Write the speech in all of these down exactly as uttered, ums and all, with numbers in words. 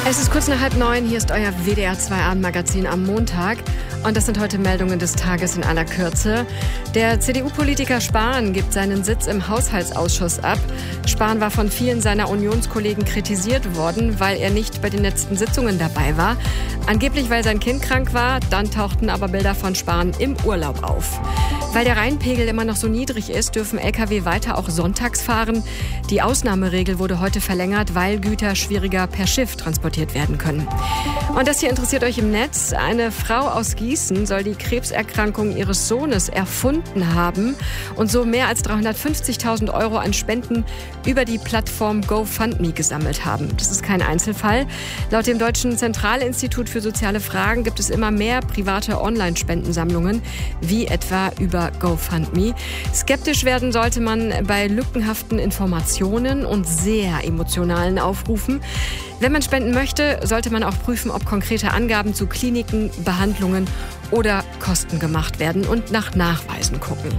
Es ist kurz nach halb neun, hier ist euer W D R zwei Abendmagazin am Montag. Und das sind heute Meldungen des Tages in aller Kürze. Der C D U-Politiker Spahn gibt seinen Sitz im Haushaltsausschuss ab. Spahn war von vielen seiner Unionskollegen kritisiert worden, weil er nicht bei den letzten Sitzungen dabei war. Angeblich, weil sein Kind krank war, dann tauchten aber Bilder von Spahn im Urlaub auf. Weil der Rheinpegel immer noch so niedrig ist, dürfen L K W weiter auch sonntags fahren. Die Ausnahmeregel wurde heute verlängert, weil Güter schwieriger per Schiff transportiert werden können. Und das hier interessiert euch im Netz. Eine Frau aus Gießen soll die Krebserkrankung ihres Sohnes erfunden haben und so mehr als dreihundertfünfzigtausend Euro an Spenden über die Plattform GoFundMe gesammelt haben. Das ist kein Einzelfall. Laut dem Deutschen Zentralinstitut für soziale Fragen gibt es immer mehr private Online-Spendensammlungen, wie etwa über GoFundMe. Skeptisch werden sollte man bei lückenhaften Informationen und sehr emotionalen Aufrufen. Wenn man spenden möchte, sollte man auch prüfen, ob konkrete Angaben zu Kliniken, Behandlungen oder Kosten gemacht werden und nach Nachweisen gucken.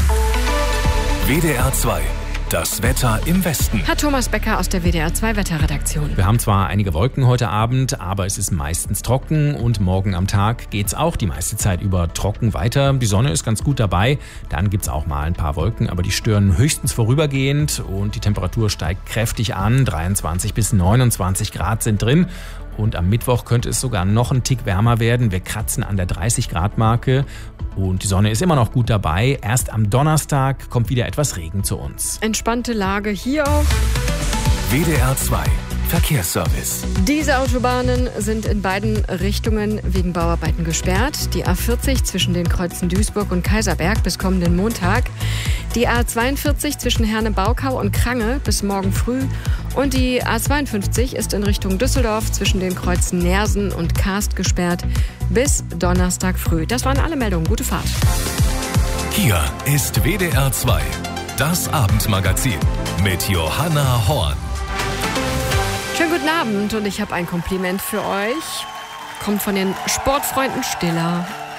W D R zwei. Das Wetter im Westen. Hat Thomas Becker aus der W D R zwei Wetterredaktion. Wir haben zwar einige Wolken heute Abend, aber es ist meistens trocken und morgen am Tag geht's auch die meiste Zeit über trocken weiter. Die Sonne ist ganz gut dabei, dann gibt's auch mal ein paar Wolken, aber die stören höchstens vorübergehend und die Temperatur steigt kräftig an. dreiundzwanzig bis neunundzwanzig Grad sind drin. Und am Mittwoch könnte es sogar noch einen Tick wärmer werden. Wir kratzen an der dreißig Grad Marke und die Sonne ist immer noch gut dabei. Erst am Donnerstag kommt wieder etwas Regen zu uns. Entspannte Lage hier auch. W D R zwei Verkehrsservice. Diese Autobahnen sind in beiden Richtungen wegen Bauarbeiten gesperrt. Die A vierzig zwischen den Kreuzen Duisburg und Kaiserberg bis kommenden Montag. Die A zweiundvierzig zwischen Herne-Baukau und Krange bis morgen früh. Und die A zweiundfünfzig ist in Richtung Düsseldorf zwischen den Kreuzen Neersen und Karst gesperrt bis Donnerstag früh. Das waren alle Meldungen. Gute Fahrt. Hier ist W D R zwei, das Abendmagazin mit Johanna Horn. Schönen guten Abend und ich habe ein Kompliment für euch. Kommt von den Sportfreunden Stiller.